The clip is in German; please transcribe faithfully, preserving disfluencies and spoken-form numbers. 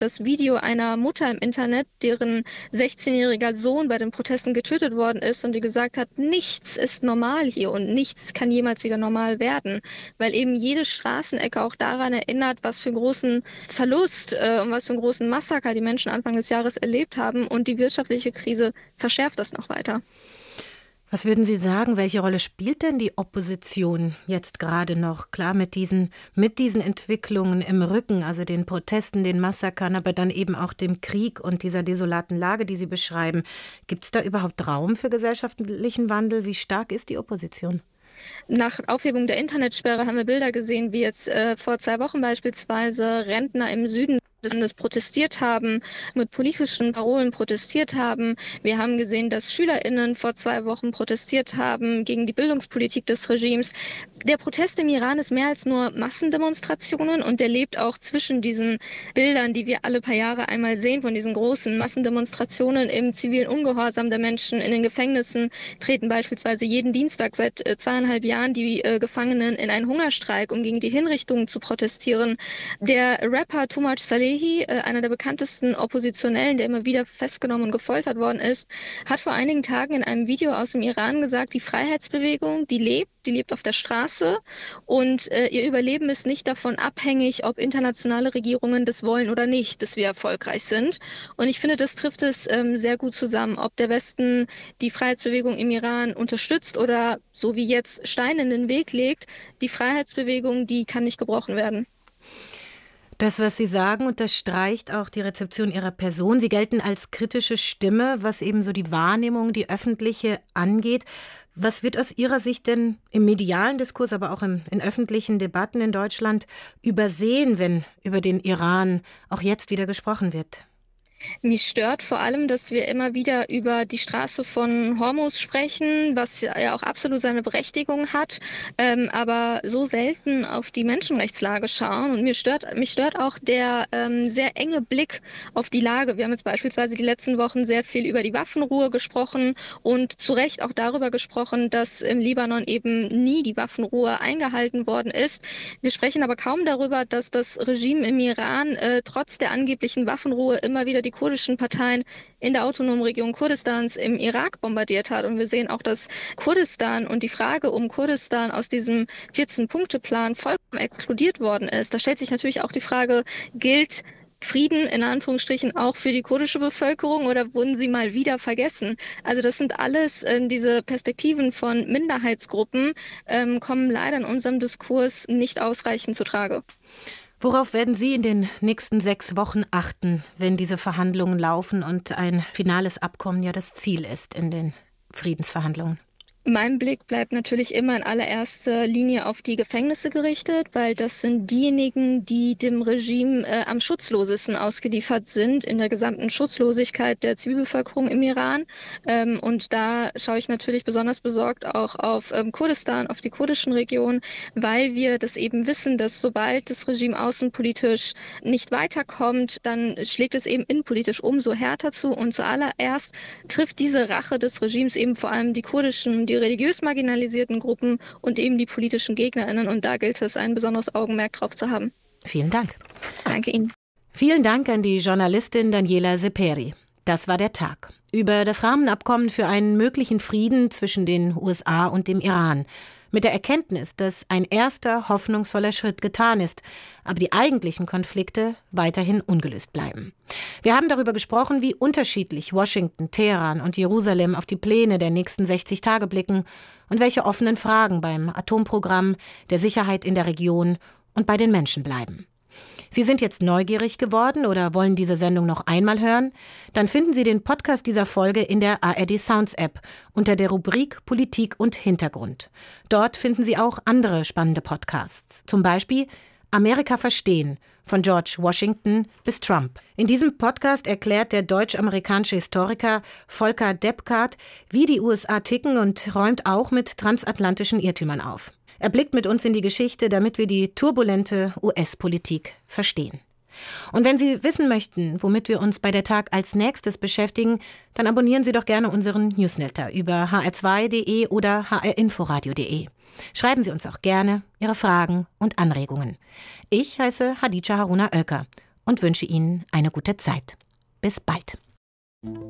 das Video einer Mutter im Internet, deren sechzehnjähriger Sohn bei den Protesten getötet worden ist und die gesagt hat, nichts ist normal hier und nichts kann jemals wieder normal werden, weil eben jede Straßenecke auch daran erinnert, was für einen großen Verlust äh, und was für einen großen Massaker die Menschen Anfang des Jahres erlebt haben, und die wirtschaftliche Krise verschärft das noch weiter. Was würden Sie sagen, welche Rolle spielt denn die Opposition jetzt gerade noch? Klar, mit diesen, mit diesen Entwicklungen im Rücken, also den Protesten, den Massakern, aber dann eben auch dem Krieg und dieser desolaten Lage, die Sie beschreiben. Gibt es da überhaupt Raum für gesellschaftlichen Wandel? Wie stark ist die Opposition? Nach Aufhebung der Internetsperre haben wir Bilder gesehen, wie jetzt äh, vor zwei Wochen beispielsweise Rentner im Süden des Landes protestiert haben, mit politischen Parolen protestiert haben. Wir haben gesehen, dass SchülerInnen vor zwei Wochen protestiert haben gegen die Bildungspolitik des Regimes. Der Protest im Iran ist mehr als nur Massendemonstrationen, und der lebt auch zwischen diesen Bildern, die wir alle paar Jahre einmal sehen, von diesen großen Massendemonstrationen im zivilen Ungehorsam der Menschen in den Gefängnissen. Treten beispielsweise jeden Dienstag seit äh, zweieinhalb Jahren die äh, Gefangenen in einen Hungerstreik, um gegen die Hinrichtungen zu protestieren. Der Rapper Toomaj Salehi, einer der bekanntesten Oppositionellen, der immer wieder festgenommen und gefoltert worden ist, hat vor einigen Tagen in einem Video aus dem Iran gesagt, die Freiheitsbewegung, die lebt, die lebt auf der Straße, und äh, ihr Überleben ist nicht davon abhängig, ob internationale Regierungen das wollen oder nicht, dass wir erfolgreich sind. Und ich finde, das trifft es ähm, sehr gut zusammen, ob der Westen die Freiheitsbewegung im Iran unterstützt oder so wie jetzt Steine in den Weg legt. Die Freiheitsbewegung, die kann nicht gebrochen werden. Das, was Sie sagen, unterstreicht auch die Rezeption Ihrer Person. Sie gelten als kritische Stimme, was eben so die Wahrnehmung, die öffentliche angeht. Was wird aus Ihrer Sicht denn im medialen Diskurs, aber auch im, in öffentlichen Debatten in Deutschland übersehen, wenn über den Iran auch jetzt wieder gesprochen wird? Mich stört vor allem, dass wir immer wieder über die Straße von Hormuz sprechen, was ja auch absolut seine Berechtigung hat, ähm, aber so selten auf die Menschenrechtslage schauen. Und mir stört, mich stört auch der ähm, sehr enge Blick auf die Lage. Wir haben jetzt beispielsweise die letzten Wochen sehr viel über die Waffenruhe gesprochen und zu Recht auch darüber gesprochen, dass im Libanon eben nie die Waffenruhe eingehalten worden ist. Wir sprechen aber kaum darüber, dass das Regime im Iran äh, trotz der angeblichen Waffenruhe immer wieder die kurdischen Parteien in der autonomen Region Kurdistans im Irak bombardiert hat. Und wir sehen auch, dass Kurdistan und die Frage um Kurdistan aus diesem vierzehn-Punkte-Plan vollkommen exkludiert worden ist. Da stellt sich natürlich auch die Frage, gilt Frieden in Anführungsstrichen auch für die kurdische Bevölkerung oder wurden sie mal wieder vergessen? Also das sind alles ähm, diese Perspektiven von Minderheitsgruppen, ähm, kommen leider in unserem Diskurs nicht ausreichend zu Trage. Worauf werden Sie in den nächsten sechs Wochen achten, wenn diese Verhandlungen laufen und ein finales Abkommen ja das Ziel ist in den Friedensverhandlungen? Mein Blick bleibt natürlich immer in allererster Linie auf die Gefängnisse gerichtet, weil das sind diejenigen, die dem Regime äh, am schutzlosesten ausgeliefert sind in der gesamten Schutzlosigkeit der Zivilbevölkerung im Iran. Ähm, und da schaue ich natürlich besonders besorgt auch auf ähm, Kurdistan, auf die kurdischen Regionen, weil wir das eben wissen, dass sobald das Regime außenpolitisch nicht weiterkommt, dann schlägt es eben innenpolitisch umso härter zu. Und zuallererst trifft diese Rache des Regimes eben vor allem die kurdischen, die religiös marginalisierten Gruppen und eben die politischen GegnerInnen. Und da gilt es, ein besonderes Augenmerk drauf zu haben. Vielen Dank. Danke Ihnen. Vielen Dank an die Journalistin Daniela Seperi. Das war der Tag. Über das Rahmenabkommen für einen möglichen Frieden zwischen den U S A und dem Iran. Mit der Erkenntnis, dass ein erster hoffnungsvoller Schritt getan ist, aber die eigentlichen Konflikte weiterhin ungelöst bleiben. Wir haben darüber gesprochen, wie unterschiedlich Washington, Teheran und Jerusalem auf die Pläne der nächsten sechzig Tage blicken und welche offenen Fragen beim Atomprogramm, der Sicherheit in der Region und bei den Menschen bleiben. Sie sind jetzt neugierig geworden oder wollen diese Sendung noch einmal hören? Dann finden Sie den Podcast dieser Folge in der A R D Sounds App unter der Rubrik Politik und Hintergrund. Dort finden Sie auch andere spannende Podcasts, zum Beispiel Amerika verstehen, von George Washington bis Trump. In diesem Podcast erklärt der deutsch-amerikanische Historiker Volker Deppkart, wie die U S A ticken und räumt auch mit transatlantischen Irrtümern auf. Er blickt mit uns in die Geschichte, damit wir die turbulente U S-Politik verstehen. Und wenn Sie wissen möchten, womit wir uns bei der Tag als nächstes beschäftigen, dann abonnieren Sie doch gerne unseren Newsletter über h r zwei punkt d e oder h r inforadio punkt d e. Schreiben Sie uns auch gerne Ihre Fragen und Anregungen. Ich heiße Hadija Haruna Oecker und und wünsche Ihnen eine gute Zeit. Bis bald.